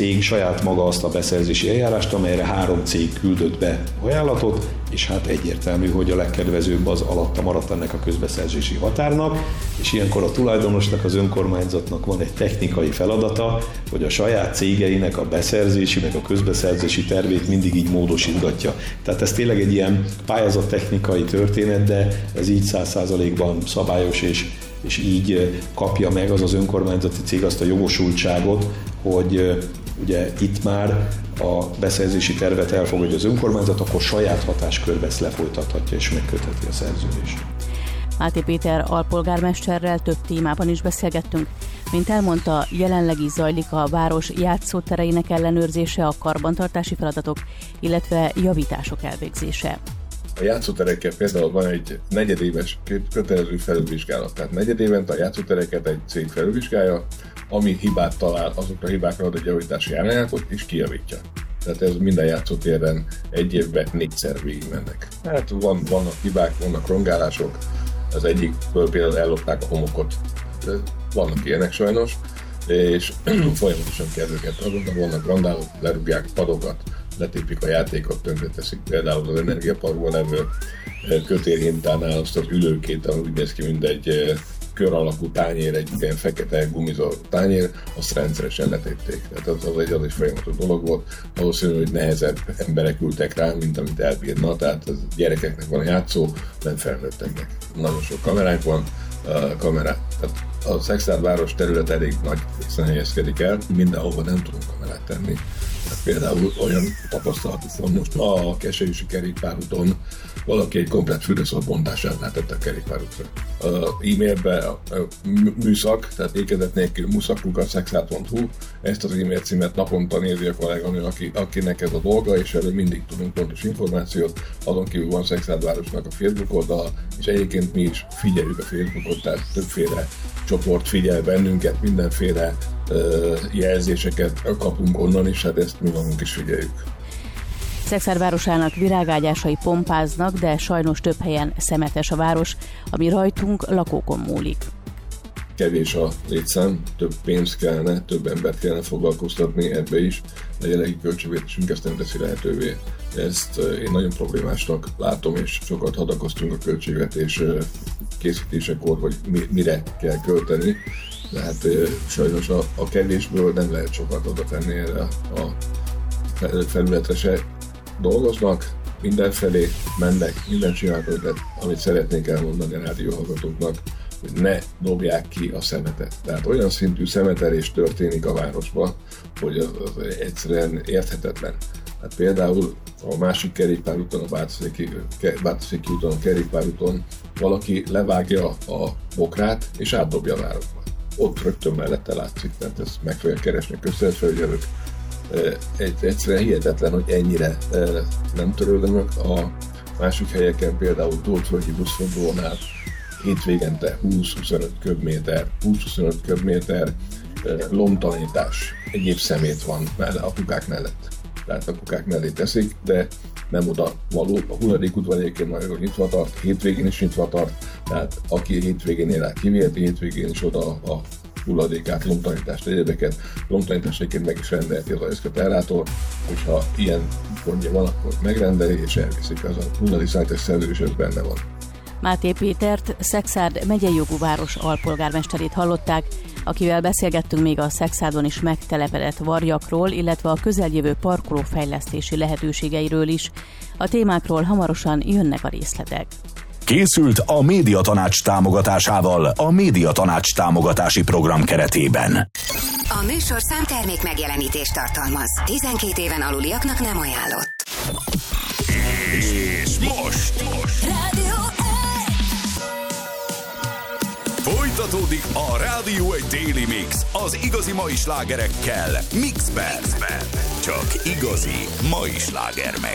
cég saját maga azt a beszerzési eljárást, amelyre 3 cég küldött be ajánlatot, és hát egyértelmű, hogy a legkedvezőbb az alatta maradt ennek a közbeszerzési határnak, és ilyenkor a tulajdonosnak, az önkormányzatnak van egy technikai feladata, hogy a saját cégeinek a beszerzési, meg a közbeszerzési tervét mindig így módosítgatja. Tehát ez tényleg egy ilyen pályázattechnikai történet, de ez így 100%-ban szabályos, és így kapja meg az önkormányzati cég azt a jogosultságot, hogy ugye itt már a beszerzési tervet elfogadja az önkormányzat, akkor saját hatáskörbe ezt lefolytathatja és megkötheti a szerződést. Máté Péter alpolgármesterrel több témában is beszélgettünk. Mint elmondta, jelenleg is zajlik a város játszótereinek ellenőrzése, a karbantartási feladatok, illetve javítások elvégzése. A játszóterekkel például van egy negyedéves kötelező felülvizsgálat. Tehát negyedévente a játszótereket egy cég felülvizsgálja, ami hibát talál, azokra hibákra ad egy javítási ajánlatot, és kijavítja. Tehát ez minden játszótéren egy évben 4-szer végigmennek. Hát vannak hibák, vannak rongálások, az egyikből például ellopták a homokot. Vannak ilyenek sajnos, és folyamatosan kell őket adni, vannak randálók, lerúgják padokat, letépik a játékot, tönkreteszik például az energiaparkban levő kötélhintánál azt az ülőkét, ami úgy néz ki, mint egy kör alakú tányér, egy ilyen fekete gumizó tányér, azt rendszeresen letépték. Tehát az egy folyamatos dolog volt. Valószínű, hogy nehezebb emberek ültek rá, mint amit elbírna. Tehát az gyerekeknek van a játszó, nem felnőtteknek. Nagyon sok kameránk van, tehát a Szekszárd-város terület elég nagy részen helyezkedik el, mindenhova nem tudunk kamerát tenni. Tehát például olyan tapasztalatuk van most a Keselyüsi kerékpárúton, valaki egy komplett fürdőszob bontását rátette a kerékpárútra. E-mailbe a műszak, tehát ékezet nélkül muszak@szexárd.hu, ezt az e-mail címet naponta nézi a kolléganő, akinek ez a dolga, és erről mindig tudunk pontos információt. Azon kívül van Szekszárd-városnak a Facebook oldala, és egyébként mi is figyeljük a Facebookot, tehát többféle csoport figyel bennünket, mindenféle jelzéseket kapunk onnan is, hát ezt mi magunk is figyeljük. Szekszárd városának virágágyásai pompáznak, de sajnos több helyen szemetes a város, ami rajtunk, lakókon múlik. Kevés a létszám, több pénz kellene, több embert kellene foglalkoztatni ebbe is, de jelenlegi költségvetésünk ezt nem teszi lehetővé. Ezt én nagyon problémásnak látom, és sokat hadakoztunk a költségvetés készítésekor, hogy mire kell költeni. Tehát sajnos a kevésből nem lehet sokat oda tenni erre a felületre se. Dolgoznak, mindenfelé mennek, mindent csinálnak, de amit szeretnék elmondani a rádióhallgatóknak, hogy ne dobják ki a szemetet. Tehát olyan szintű szemetelés történik a városban, hogy az egyszerűen érthetetlen. Hát például a másik kerékpárúton, a Bártaszéki úton, a kerékpárúton valaki levágja a bokrát és átdobja a városba. Ott rögtön mellette látszik, tehát ezt meg fogják keresni a közterületfelügyelők. Egyszerűen hihetetlen, hogy ennyire nem törődnek. A másik helyeken, például Tótföldi buszfordulónál hétvégente 20-25 köbméter lomtalanítás, egyéb szemét van a kukák mellett. Tehát a kukák mellé teszik, de nem oda való. A hulladékudvar egyébként nagyon jól nyitva tart, hétvégén is nyitva tart, tehát aki hétvégén él át, kiviheti hétvégén is oda a hulladékát, lomtalanítást, egyébeket. Lomtalanítást egyébként meg is rendelheti az eszkötárától, hogyha ilyen gondja van, akkor megrendeli és elviszik, az a hulladékszállítás szerződés, ez benne van. Máté Pétert, Szekszárd megyei jogú város alpolgármesterét hallották, akivel beszélgettünk még a Szekszárdon is megtelepedett varjakról, illetve a közeljövő parkoló fejlesztési lehetőségeiről is. A témákról hamarosan jönnek a részletek. Készült a Médiatanács támogatásával a Médiatanács támogatási program keretében. A műsorszám termék megjelenítést tartalmaz. 12 éven aluliaknak nem ajánlott. És most Rádió 1! folytatódik a Rádió 1 Daily Mix az igazi mai slágerekkel Mixben. Csak igazi mai sláger